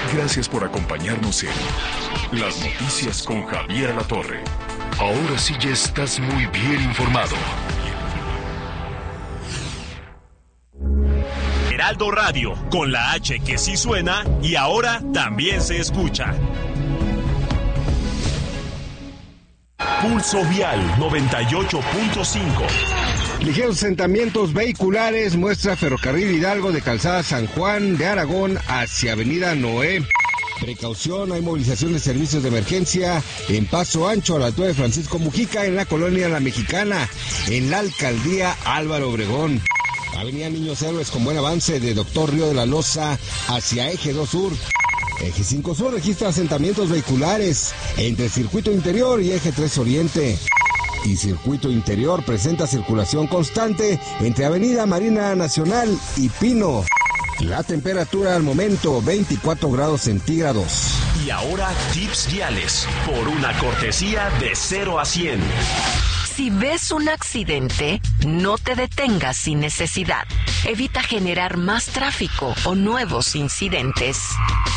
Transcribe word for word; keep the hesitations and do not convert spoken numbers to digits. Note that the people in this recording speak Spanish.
Gracias por acompañarnos en Las Noticias con Javier Alatorre. Ahora sí ya estás muy bien informado. Heraldo Radio, con la H que sí suena y ahora también se escucha. Pulso Vial noventa y ocho punto cinco. Ligeros asentamientos vehiculares muestra Ferrocarril Hidalgo de Calzada San Juan de Aragón hacia Avenida Noé. Precaución, hay movilización de servicios de emergencia en Paso Ancho a la altura de Francisco Mujica, en la colonia La Mexicana, en la alcaldía Álvaro Obregón. Avenida Niños Héroes con buen avance de Doctor Río de la Loza hacia Eje dos Sur. Eje cinco Sur registra asentamientos vehiculares entre Circuito Interior y Eje tres Oriente. Y Circuito Interior presenta circulación constante entre Avenida Marina Nacional y Pino. La temperatura al momento, veinticuatro grados centígrados. Y ahora, tips viales, por una cortesía de cero a cien. Si ves un accidente, no te detengas sin necesidad. Evita generar más tráfico o nuevos incidentes.